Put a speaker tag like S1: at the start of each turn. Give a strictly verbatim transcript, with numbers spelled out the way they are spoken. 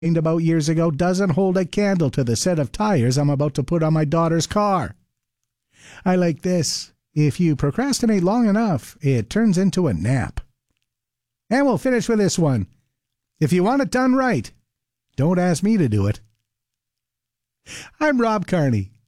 S1: about years ago doesn't hold a candle to the set of tires I'm about to put on my daughter's car. I like this. If you procrastinate long enough, it turns into a nap. And we'll finish with this one. If you want it done right, don't ask me to do it. I'm Rob Carney.